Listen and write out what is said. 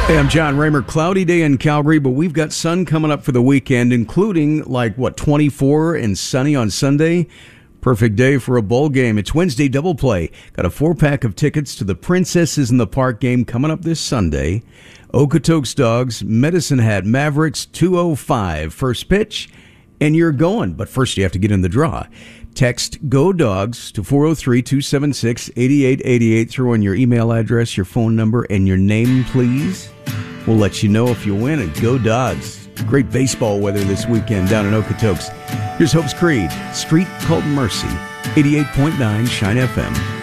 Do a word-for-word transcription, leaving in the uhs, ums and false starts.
Hey, I'm John Raymer. Cloudy day in Calgary, but we've got sun coming up for the weekend, including like, what, twenty-four and sunny on Sunday? Perfect day for a bowl game. It's Wednesday double play. Got a four-pack of tickets to the Princesses in the Park game coming up this Sunday. Okotoks Dogs, Medicine Hat Mavericks, two oh five. First pitch, and you're going. But first you have to get in the draw. Text Go Dogs to four oh three, two seven six, eight eight eight eight. Throw in your email address, your phone number, and your name, please. We'll let you know if you win, and go Dogs. Great baseball weather this weekend down in Okotoks. Here's Hope's Creed, Street Called Mercy, eighty-eight point nine Shine F M.